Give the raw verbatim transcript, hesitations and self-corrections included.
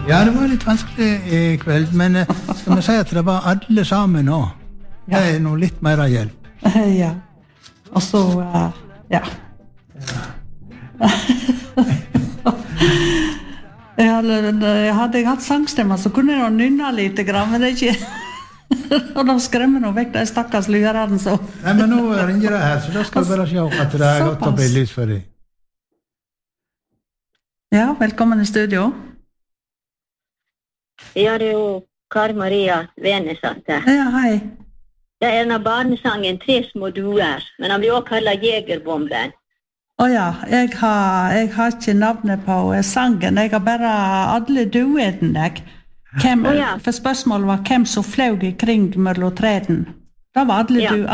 Ja, det var litt vanskelig i kveld, men eh, skal vi si at det var alle sammen nå? Det er noe litt mer hjelp. Ja. Og så, uh, ja. jeg, hadde, jeg hadde jeg hatt sangstemmer, så kunne jeg nynne litt, men det er ikke... og da skremmer nå vekk de stakkars lyrerne, så... Nei, men nå ringer jeg her, så da skal vi bare se at det er godt å bli lys for deg. Ja, velkommen i studio. Ja, det er jo Kari Maria Venesatt her. Ja, hei. Det er en av barnesangen Tre små duer, men han blir også kallet Jegerbomben. Åja, jeg har, jeg har ikke navnet på sangen, jeg har bare alle dueten, jeg. Hvem, oh, ja. For spørsmålet var hvem som fløg i kring mellom treden. Det var alle ja. du,